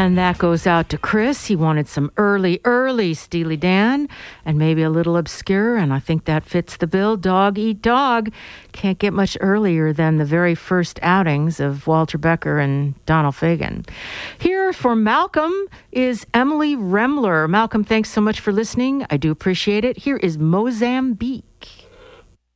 And that goes out to Chris. He wanted some early Steely Dan and maybe a little obscure, and I think that fits the bill. Dog Eat Dog. Can't get much earlier than the very first outings of Walter Becker and Donald Fagen. Here for Malcolm is Emily Remler. Malcolm, thanks so much for listening. I do appreciate it. Here is Mozambique.